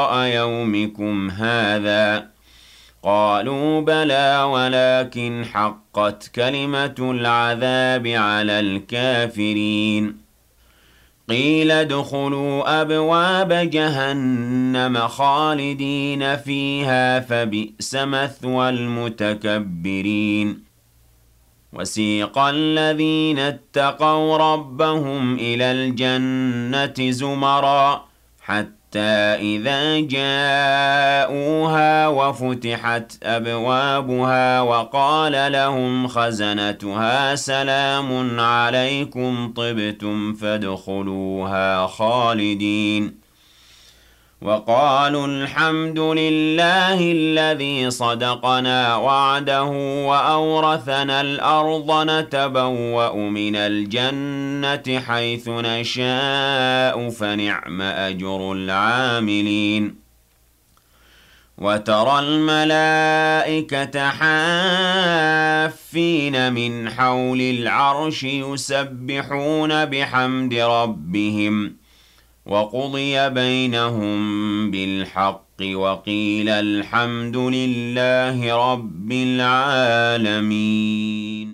يومكم هذا قالوا بلى ولكن حقت كلمة العذاب على الكافرين قيل ادخلوا أبواب جهنم خالدين فيها فبئس مثوى المتكبرين وسيق الذين اتقوا ربهم إلى الجنة زمرًا حتى إذا جاءوها وفتحت أبوابها وقال لهم خزنتها سلام عليكم طبتم فادخلوها خالدين وقالوا الحمد لله الذي صدقنا وعده وأورثنا الأرض نتبوأ من الجنة حيث نشاء فنعم أجر العاملين وترى الملائكة حافين من حول العرش يسبحون بحمد ربهم وقضي بينهم بالحق وقيل الحمد لله رب العالمين.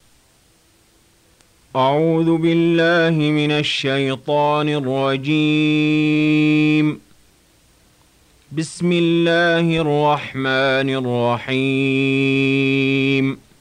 أعوذ بالله من الشيطان الرجيم. بسم الله الرحمن الرحيم.